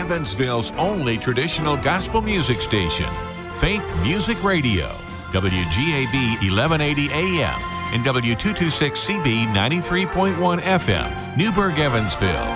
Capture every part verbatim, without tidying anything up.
Evansville's only traditional gospel music station, Faith Music Radio, W G A B eleven eighty A M and W two twenty-six C B ninety-three point one F M, Newburgh, Evansville.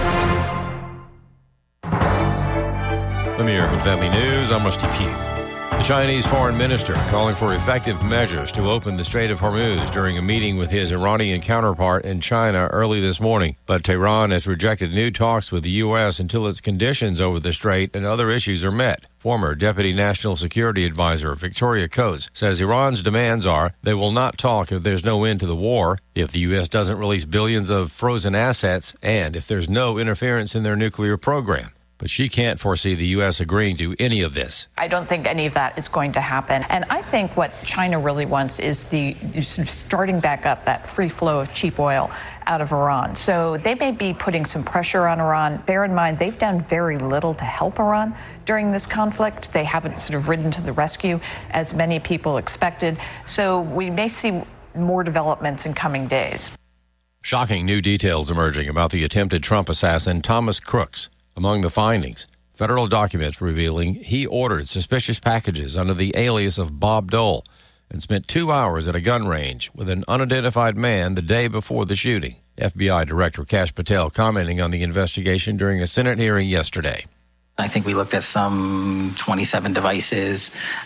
American Family News, I'm Rusty Pugh. The Chinese foreign minister calling for effective measures to open the Strait of Hormuz during a meeting with his Iranian counterpart in China early this morning. But Tehran has rejected new talks with the U S until its conditions over the strait and other issues are met. Former Deputy National Security Advisor Victoria Coates says Iran's demands are they will not talk if there's no end to the war, if the U S doesn't release billions of frozen assets, and if there's no interference in their nuclear program. But she can't foresee the U S agreeing to any of this. I don't think any of that is going to happen. And I think what China really wants is the sort of starting back up that free flow of cheap oil out of Iran. So they may be putting some pressure on Iran. Bear in mind, they've done very little to help Iran during this conflict. They haven't sort of ridden to the rescue as many people expected. So we may see more developments in coming days. Shocking new details emerging about the attempted Trump assassin Thomas Crooks. Among the findings, federal documents revealing he ordered suspicious packages under the alias of Bob Dole and spent two hours at a gun range with an unidentified man the day before the shooting. F B I Director Kash Patel commenting on the investigation during a Senate hearing yesterday. I think we looked at some twenty-seven devices,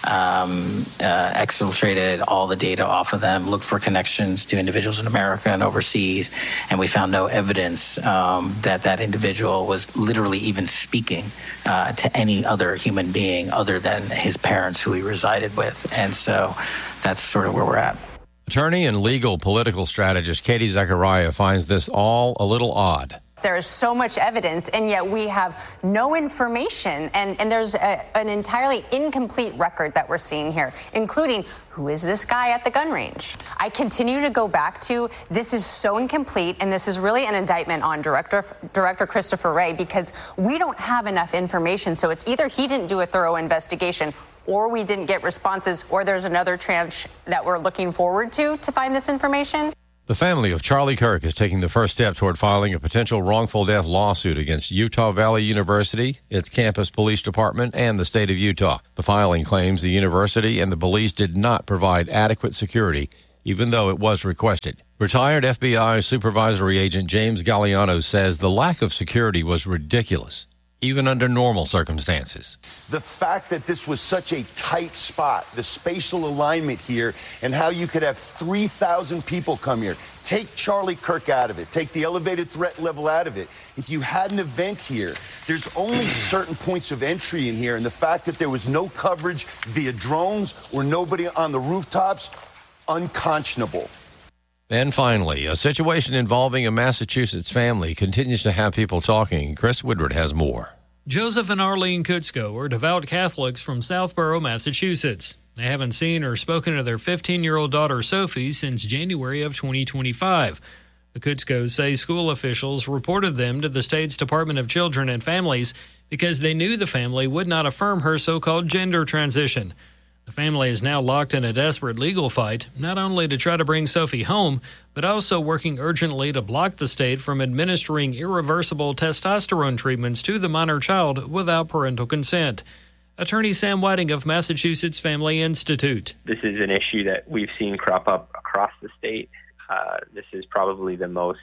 um, uh, exfiltrated all the data off of them, looked for connections to individuals in America and overseas, and we found no evidence um, that that individual was literally even speaking uh, to any other human being other than his parents who he resided with. And so that's sort of where we're at. Attorney and legal political strategist Katie Zachariah finds this all a little odd. There is so much evidence, and yet we have no information, and, and there's a, an entirely incomplete record that we're seeing here, including who is this guy at the gun range? I continue to go back to this is so incomplete, and this is really an indictment on Director, Director Christopher Wray, because we don't have enough information. So it's either he didn't do a thorough investigation, or we didn't get responses, or there's another tranche that we're looking forward to to find this information. The family of Charlie Kirk is taking the first step toward filing a potential wrongful death lawsuit against Utah Valley University, its campus police department, and the state of Utah. The filing claims the university and the police did not provide adequate security, even though it was requested. Retired F B I supervisory agent James Galliano says the lack of security was ridiculous, even under normal circumstances. The fact that this was such a tight spot, the spatial alignment here, and how you could have three thousand people come here. Take Charlie Kirk out of it. Take the elevated threat level out of it. If you had an event here, there's only certain points of entry in here, and the fact that there was no coverage via drones or nobody on the rooftops, unconscionable. And finally, a situation involving a Massachusetts family continues to have people talking. Chris Woodward has more. Joseph and Arlene Kutzko are devout Catholics from Southborough, Massachusetts. They haven't seen or spoken to their fifteen-year-old daughter Sophie since January of twenty twenty-five. The Kutzkos say school officials reported them to the state's Department of Children and Families because they knew the family would not affirm her so-called gender transition. The family is now locked in a desperate legal fight, not only to try to bring Sophie home, but also working urgently to block the state from administering irreversible testosterone treatments to the minor child without parental consent. Attorney Sam Whiting of Massachusetts Family Institute. This is an issue that we've seen crop up across the state. Uh, this is probably the most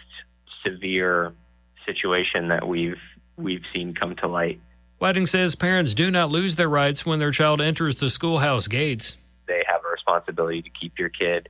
severe situation that we've we've seen come to light. Whiting says parents do not lose their rights when their child enters the schoolhouse gates. They have a responsibility to keep your kid,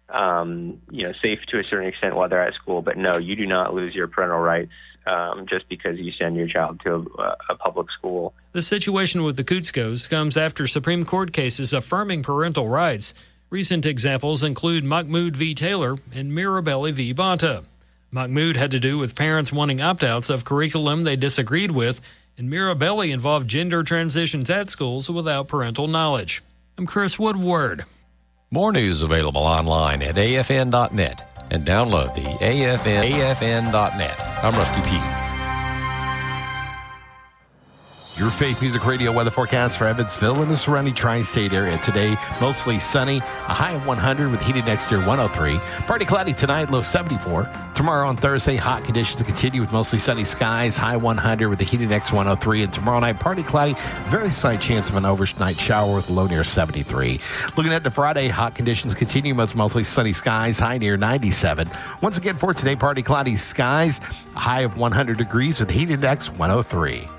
um, you know, safe to a certain extent while they're at school. But no, you do not lose your parental rights um, just because you send your child to a, a public school. The situation with the Kutzkos comes after Supreme Court cases affirming parental rights. Recent examples include Mahmoud v. Taylor and Mirabelli v. Bonta. Mahmoud had to do with parents wanting opt-outs of curriculum they disagreed with, and Mirabelli involved gender transitions at schools without parental knowledge. I'm Chris Woodward. More news available online at A F N dot net and download the A F N, A F N dot net. I'm Rusty Pugh. Your Faith Music Radio weather forecast for Evansville and the surrounding tri-state area. Today, mostly sunny, a high of one hundred with heated next year one oh three. Partly cloudy tonight, low seventy-four. Tomorrow on Thursday, hot conditions continue with mostly sunny skies, high one hundred with a heated next one oh three. And tomorrow night, partly cloudy, very slight chance of an overnight shower with a low near seventy-three. Looking at the Friday, hot conditions continue with mostly sunny skies, high near ninety-seven. Once again for today, partly cloudy skies, a high of one hundred degrees with heat index one oh three.